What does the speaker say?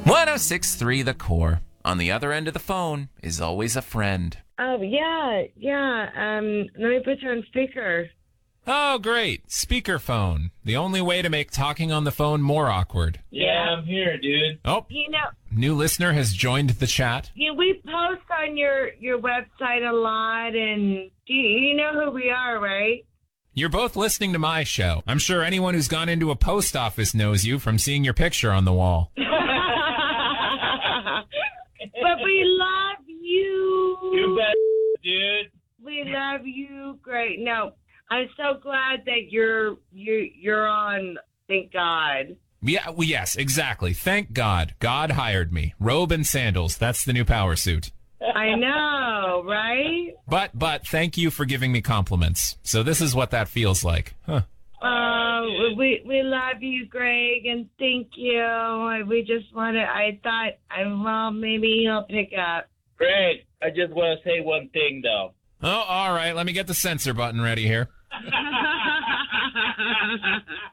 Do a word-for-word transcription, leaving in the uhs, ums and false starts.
one oh six point three The Core. On the other end of the phone is always a friend. Oh, yeah, yeah. Um, let me put you on speaker. Oh, great. Speakerphone. The only way to make talking on the phone more awkward. Yeah, I'm here, dude. Oh, You know, new listener has joined the chat. you know, we post on your, your website a lot, and you, you know who we are, right? You're both listening to my show. I'm sure anyone who's gone into a post office knows you from seeing your picture on the wall. But we love you. You bet, dude. We love you. Great. No, I'm so glad that you're you you're on. Thank God. Yeah, well, yes, exactly. Thank God. God hired me. Robe and sandals. That's the new power suit. I know, right? But, but, thank you for giving me compliments. So this is what that feels like. Huh. Uh, we we love you, Greg, and thank you. We just want to. I thought, I well, maybe he'll pick up. Greg, I just want to say one thing, though. Oh, all right. Let me get the censor button ready here.